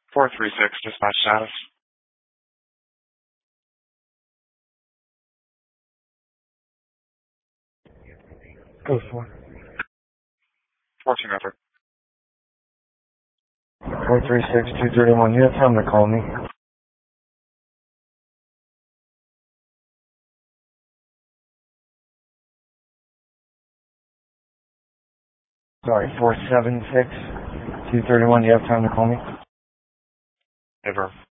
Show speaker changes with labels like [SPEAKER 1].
[SPEAKER 1] 436, dispatch status.
[SPEAKER 2] Go for
[SPEAKER 1] 14 over.
[SPEAKER 2] 436-231. You have time to call me. Sorry, 476-231. You have time to call me?
[SPEAKER 1] Over.